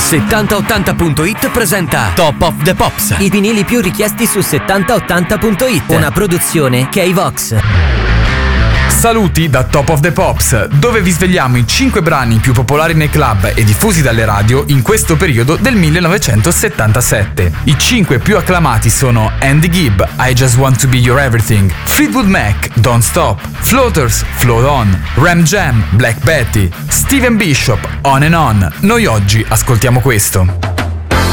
7080.it presenta Top of the Pops. I vinili più richiesti su 7080.it. Una produzione K-Vox. Saluti da Top of the Pops, dove vi svegliamo i 5 brani più popolari nei club e diffusi dalle radio in questo periodo del 1977. I 5 più acclamati sono Andy Gibb, I Just Want to Be Your Everything, Fleetwood Mac, Don't Stop, Floaters, Float On, Ram Jam, Black Betty, Steven Bishop, On and On. Noi oggi ascoltiamo questo.